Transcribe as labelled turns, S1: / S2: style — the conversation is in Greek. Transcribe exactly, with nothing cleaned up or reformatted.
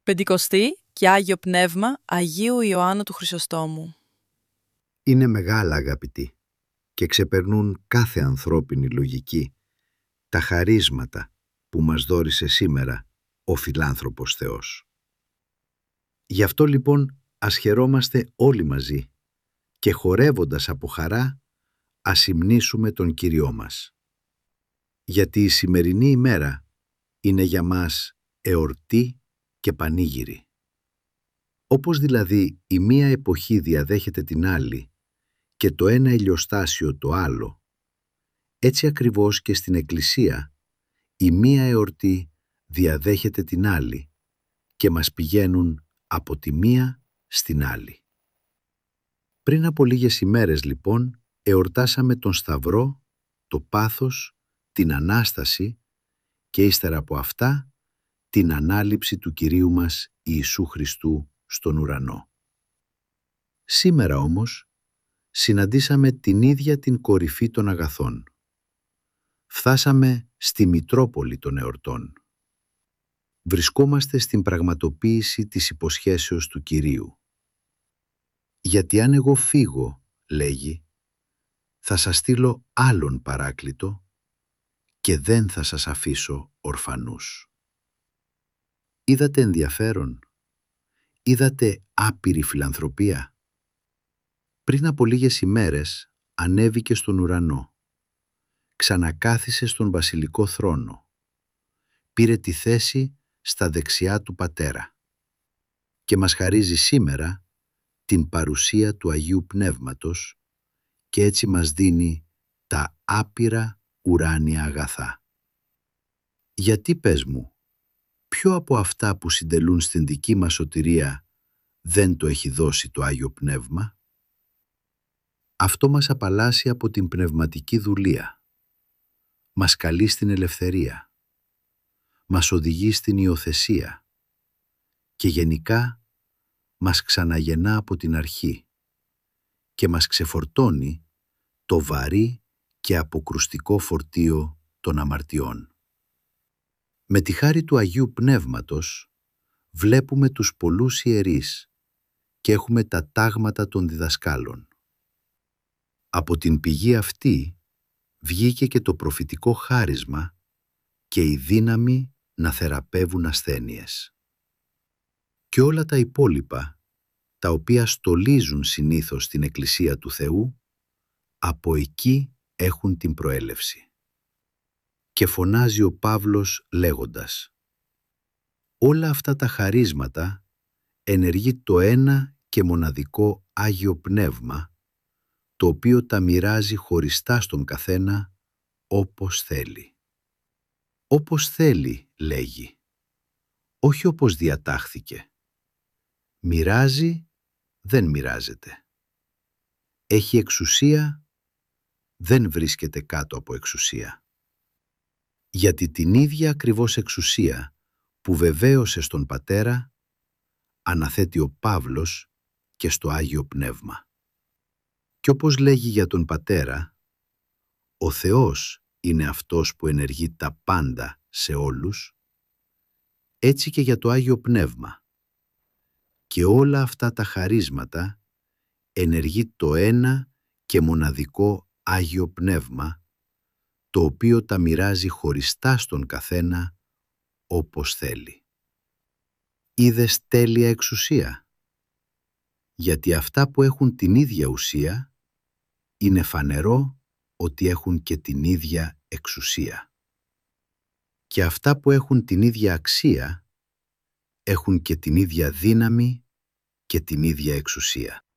S1: Πεντηκοστή και Άγιο Πνεύμα Αγίου Ιωάννου του Χρυσοστόμου.
S2: Είναι μεγάλα, αγαπητοί, και ξεπερνούν κάθε ανθρώπινη λογική τα χαρίσματα που μας δώρισε σήμερα ο φιλάνθρωπος Θεός. Γι' αυτό λοιπόν ας χαιρόμαστε όλοι μαζί και χορεύοντας από χαρά ας υμνήσουμε τον Κύριό μας. Γιατί η σημερινή ημέρα είναι για μας εορτή και πανήγυρη. Όπως δηλαδή η μία εποχή διαδέχεται την άλλη και το ένα ηλιοστάσιο το άλλο, έτσι ακριβώς και στην Εκκλησία η μία εορτή διαδέχεται την άλλη και μας πηγαίνουν από τη μία στην άλλη. Πριν από λίγες ημέρες λοιπόν εορτάσαμε τον Σταυρό, το πάθος, την Ανάσταση και ύστερα από αυτά την Ανάληψη του Κυρίου μας Ιησού Χριστού στον ουρανό. Σήμερα όμως συναντήσαμε την ίδια την κορυφή των αγαθών. Φτάσαμε στη Μητρόπολη των εορτών. Βρισκόμαστε στην πραγματοποίηση της υποσχέσεως του Κυρίου. Γιατί αν εγώ φύγω, λέγει, θα σας στείλω άλλον παράκλητο και δεν θα σας αφήσω ορφανούς. Είδατε ενδιαφέρον? Είδατε άπειρη φιλανθρωπία? Πριν από λίγες ημέρες ανέβηκε στον ουρανό. Ξανακάθισε στον βασιλικό θρόνο. Πήρε τη θέση στα δεξιά του Πατέρα. Και μας χαρίζει σήμερα την παρουσία του Αγίου Πνεύματος και έτσι μας δίνει τα άπειρα ουράνια αγαθά. Γιατί, πες μου, ποιο από αυτά που συντελούν στην δική μας σωτηρία δεν το έχει δώσει το Άγιο Πνεύμα? Αυτό μας απαλλάσσει από την πνευματική δουλεία. Μας καλεί στην ελευθερία. Μας οδηγεί στην υιοθεσία. Και γενικά μας ξαναγεννά από την αρχή και μας ξεφορτώνει το βαρύ και αποκρουστικό φορτίο των αμαρτιών. Με τη χάρη του Αγίου Πνεύματος βλέπουμε τους πολλούς ιερείς και έχουμε τα τάγματα των διδασκάλων. Από την πηγή αυτή βγήκε και το προφητικό χάρισμα και η δύναμη να θεραπεύουν ασθένειες. Και όλα τα υπόλοιπα, τα οποία στολίζουν συνήθως την Εκκλησία του Θεού, από εκεί έχουν την προέλευση. Και φωνάζει ο Παύλος λέγοντας: όλα αυτά τα χαρίσματα ενεργεί το ένα και μοναδικό Άγιο Πνεύμα, το οποίο τα μοιράζει χωριστά στον καθένα όπως θέλει. Όπως θέλει, λέγει, όχι όπως διατάχθηκε. Μοιράζει, δεν μοιράζεται. Έχει εξουσία, δεν βρίσκεται κάτω από εξουσία. Γιατί την ίδια ακριβώς εξουσία που βεβαίωσε στον Πατέρα, αναθέτει ο Παύλος και στο Άγιο Πνεύμα. Κι όπως λέγει για τον Πατέρα, ο Θεός είναι αυτός που ενεργεί τα πάντα σε όλους, έτσι και για το Άγιο Πνεύμα. Και όλα αυτά τα χαρίσματα ενεργεί το ένα και μοναδικό Άγιο Πνεύμα, το οποίο τα μοιράζει χωριστά στον καθένα όπως θέλει. Είδες τέλεια εξουσία? Γιατί αυτά που έχουν την ίδια ουσία είναι φανερό ότι έχουν και την ίδια εξουσία. Και αυτά που έχουν την ίδια αξία έχουν και την ίδια δύναμη και την ίδια εξουσία.